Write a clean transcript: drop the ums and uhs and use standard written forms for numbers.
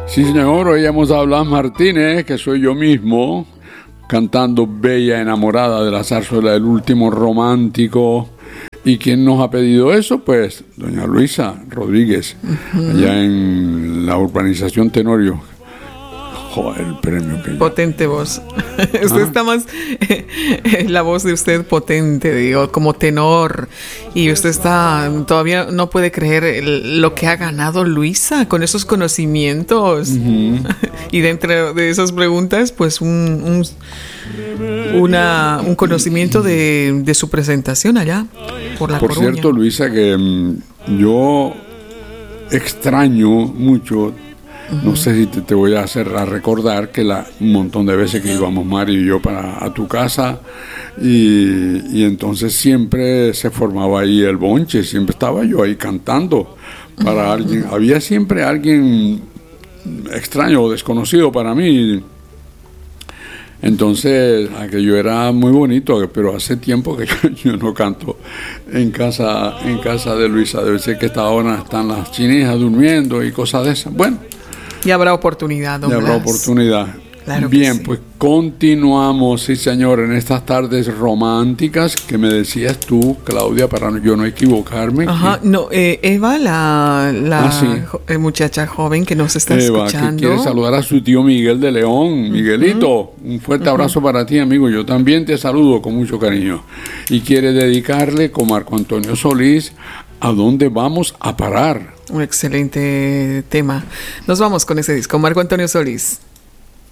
Sí, señor, oíamos a Blas Martínez, que soy yo mismo, cantando Bella Enamorada de la zarzuela del Último Romántico. ¿Y quién nos ha pedido eso? Pues doña Luisa Rodríguez, allá en la urbanización Tenorio. Joder, el premio que potente voz. Usted está más la voz de usted potente, digo, como tenor. Y usted está todavía no puede creer lo que ha ganado Luisa con esos conocimientos. Y dentro de esas preguntas, pues un conocimiento de su presentación allá por La Coruña. Por cierto, Luisa, que yo extraño mucho. No sé si te voy a hacer recordar que un montón de veces que íbamos Mario y yo a tu casa y entonces siempre se formaba ahí el bonche, siempre estaba yo ahí cantando para alguien. Había siempre alguien extraño o desconocido para mí. Entonces, aquello era muy bonito, pero hace tiempo que yo no canto en casa de Luisa. Debe ser que ahora están las chinejas durmiendo y cosas de esas. Bueno. Y habrá oportunidad, don Blas. Habrá oportunidad. Claro. Bien, sí. Pues continuamos, sí señor, en estas tardes románticas que me decías tú, Claudia, para yo no equivocarme. Ajá, no, Eva, sí. Muchacha joven que nos está Eva, escuchando. que quiere saludar a su tío Miguel de León. Miguelito, un fuerte abrazo para ti, amigo. Yo también te saludo con mucho cariño. Y quiere dedicarle, con Marco Antonio Solís, ¿A dónde vamos a parar? Un excelente tema. Nos vamos con ese disco. Marco Antonio Solís.